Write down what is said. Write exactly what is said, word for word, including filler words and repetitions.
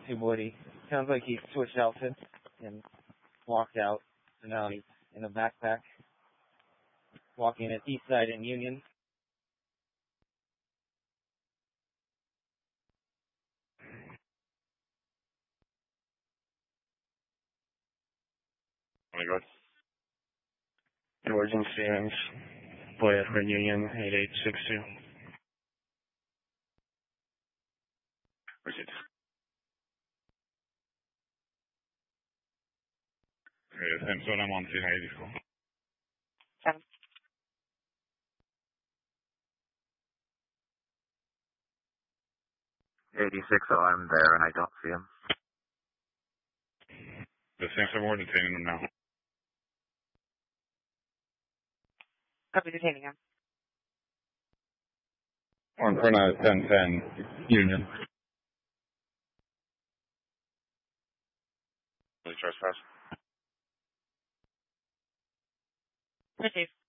to Woody. Sounds like he switched outfits and walked out. So now he's in a backpack, walking at Eastside and Union. Oh my God. George and Stevens, boy at Union, eight eight six two. Where's it? Okay, sen så man till mig disco. Seven. eighty-six, oh, I'm there and I don't see him. The same so we're detaining him now. Copy, detaining him. On Corona ten ten Union. Really trespass. Receive.